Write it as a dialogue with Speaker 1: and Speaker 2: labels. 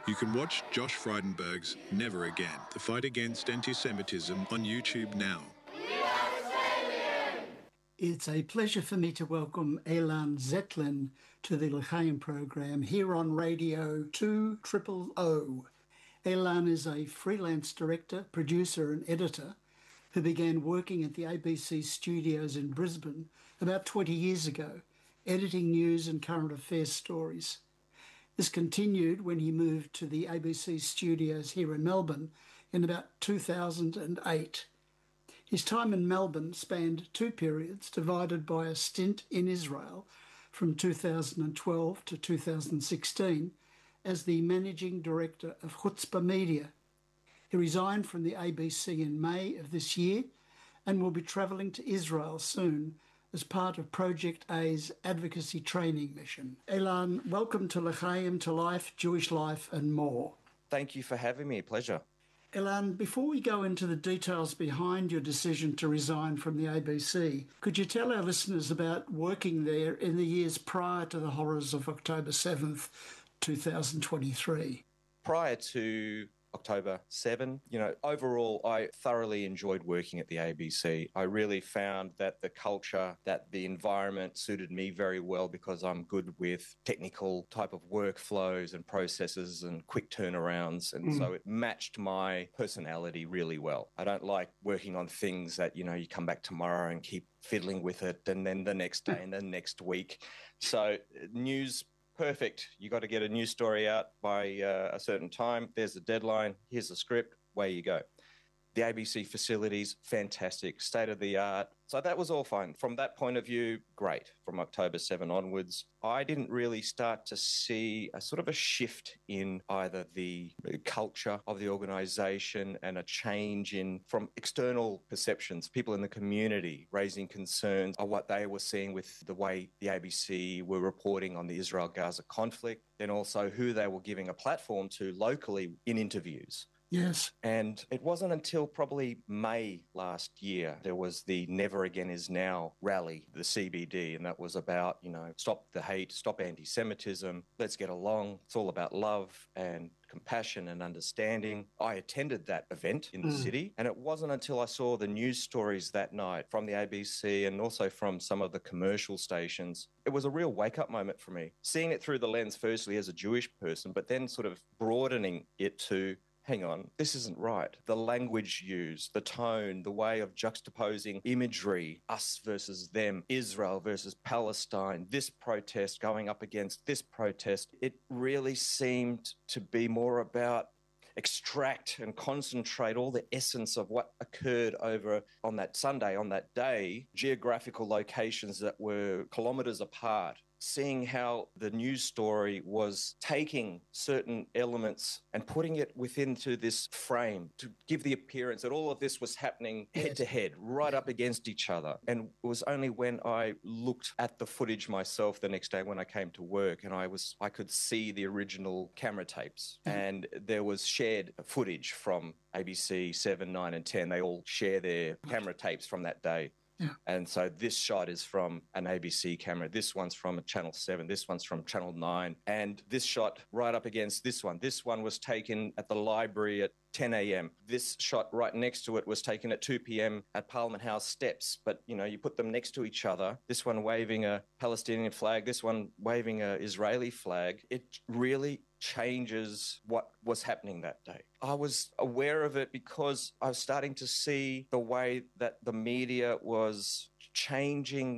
Speaker 1: You can watch Josh Frydenberg's Never Again, the fight against anti-Semitism on YouTube now.
Speaker 2: It's a pleasure for me to welcome Elan Zetlin to the L'chaim program here on Radio 200. Elan is a freelance director, producer and editor who began working at the ABC studios in Brisbane about 20 years ago, editing news and current affairs stories. This continued when he moved to the ABC studios here in Melbourne in about 2008. His time in Melbourne spanned two periods divided by a stint in Israel from 2012 to 2016 as the managing director of Chutzpah Media. He resigned from the ABC in May of this year and will be travelling to Israel soon as part of Project A's advocacy training mission. Elan, welcome to L'chaim, to Life, Jewish Life and more.
Speaker 3: Thank you for having me. Pleasure.
Speaker 2: Elan, before we go into the details behind your decision to resign from the ABC, could you tell our listeners about working there in the years prior to the horrors of October 7th, 2023?
Speaker 3: Prior to October 7, overall, I thoroughly enjoyed working at the ABC. I really found that the culture, that the environment suited me very well because I'm good with technical type of workflows and processes and quick turnarounds. And so it matched my personality really well. I don't like working on things that, you come back tomorrow and keep fiddling with it and then the next day and then next week. So news, perfect. You got to get a news story out by a certain time. There's a deadline. Here's the script. Away you go. The ABC facilities, fantastic, state of the art. So that was all fine. From that point of view, great. From October 7 onwards, I didn't really start to see a sort of a shift in either the culture of the organisation and a change in from external perceptions, people in the community raising concerns of what they were seeing with the way the ABC were reporting on the Israel-Gaza conflict, and also who they were giving a platform to locally in interviews.
Speaker 2: Yes.
Speaker 3: And it wasn't until probably May last year, there was the Never Again Is Now rally, the CBD, and that was about, stop the hate, stop anti-Semitism, let's get along. It's all about love and compassion and understanding. I attended that event in the city, and it wasn't until I saw the news stories that night from the ABC and also from some of the commercial stations, it was a real wake-up moment for me. Seeing it through the lens, firstly, as a Jewish person, but then sort of broadening it to, hang on, this isn't right. The language used, the tone, the way of juxtaposing imagery, us versus them, Israel versus Palestine, this protest going up against this protest, it really seemed to be more about extract and concentrate all the essence of what occurred over on that Sunday, on that day, geographical locations that were kilometres apart. Seeing how the news story was taking certain elements and putting it within this frame to give the appearance that all of this was happening head to head, right up against each other. And it was only when I looked at the footage myself the next day when I came to work and I could see the original camera tapes, and there was shared footage from ABC 7, 9 and 10. They all share their camera tapes from that day.
Speaker 2: Yeah.
Speaker 3: And so this shot is from an ABC camera. This one's from Channel 7. This one's from Channel 9. And this shot right up against this one. This one was taken at the library at 10 a.m. This shot right next to it was taken at 2 p.m. at Parliament House steps. But, you put them next to each other. This one waving a Palestinian flag, this one waving an Israeli flag. It really changes what was happening that day. I was aware of it because I was starting to see the way that the media was changing